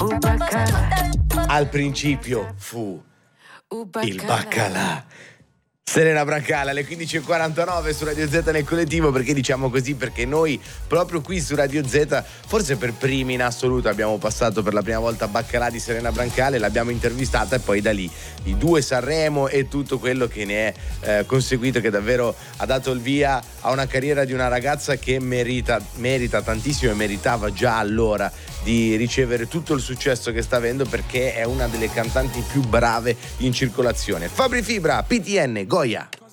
Al principio fu il baccalà. Serena Brancale alle 15.49 su Radio Z nel collettivo. Perché diciamo così? Perché noi proprio qui su Radio Z, forse per primi in assoluto, abbiamo passato per la prima volta Baccalà di Serena Brancale, l'abbiamo intervistata e poi da lì i 2 Sanremo e tutto quello che ne è conseguito, che davvero ha dato il via a una carriera di una ragazza che merita tantissimo e meritava già allora di ricevere tutto il successo che sta avendo, perché è una delle cantanti più brave in circolazione. Fabri Fibra, PTN, Goya.